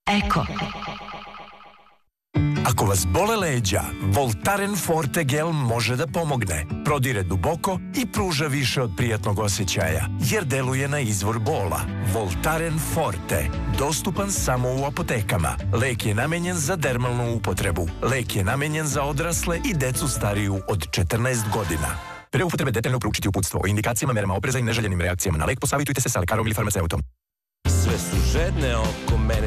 Eko. Ako vas bole leđa, Voltaren Forte gel može da pomogne. Prodire duboko i pruža više od prijatnog osjećaja, jer deluje na izvor bola. Voltaren Forte, dostupan samo u apotekama. Lek je namenjen za dermalnu upotrebu. Lek je namenjen za odrasle i decu stariju od 14 godina. Pre upotrebe detaljno proučiti uputstvo o indikacijama, merama opreza i neželjenim reakcijama na lek, posavitujte se sa lekarom ili farmaceutom. Sve su žedne oko mene,